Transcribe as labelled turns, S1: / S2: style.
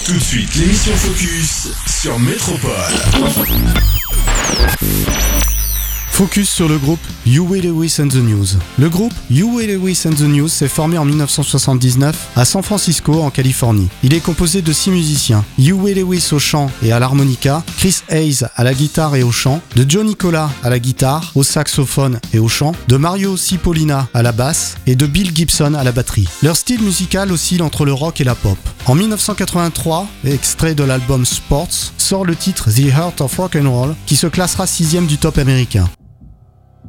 S1: Tout de suite, l'émission Focus sur Métropole.
S2: Focus sur le groupe Huey Lewis and the News. Le groupe Huey Lewis and the News s'est formé en 1979 à San Francisco, en Californie. Il est composé de 6 musiciens. Huey Lewis au chant et à l'harmonica, Chris Hayes à la guitare et au chant, de Joe Nicola à la guitare, au saxophone et au chant, de Mario Cipollina à la basse et de Bill Gibson à la batterie. Leur style musical oscille entre le rock et la pop. En 1983, extrait de l'album Sports, sort le titre The Heart of Rock and Roll qui se classera 6e du top américain.